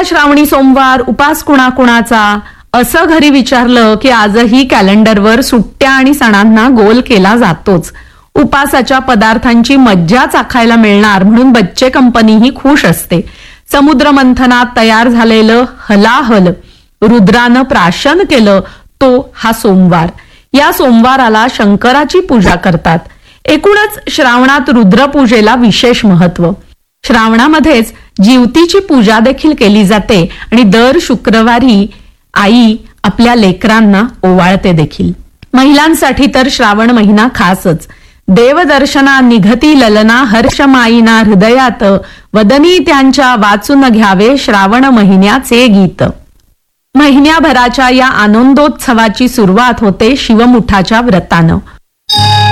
श्रावणी सोमवार, उपास कुणाकुणाचा, असं घरी विचारलं की आजही कॅलेंडरवर सुट्ट्या आणि सणांना गोल केला जातोच. उपासाच्या पदार्थांची मज्जा चाखायला मिळणार म्हणून बच्चे कंपनीही खुश असते. समुद्र मंथनात तयार झालेलं हलाहल रुद्रानं प्राशन केलं तो हा सोमवार. या सोमवाराला शंकराची पूजा करतात. एकूणच श्रावणात रुद्रपूजेला विशेष महत्व. श्रावणामध्येच जीवतीची पूजा देखील केली जाते आणि दर शुक्रवारी आई आपल्या लेकरांना ओवाळते देखील. महिलांसाठी तर श्रावण महिना खासच. देवदर्शना निघती ललना हर्षमाईना हृदयात, वदनी त्यांच्या वाचून घ्यावे श्रावण महिन्याचे गीत. महिन्याभराच्या या आनंदोत्सवाची सुरुवात होते शिवमुठाच्या व्रतानं.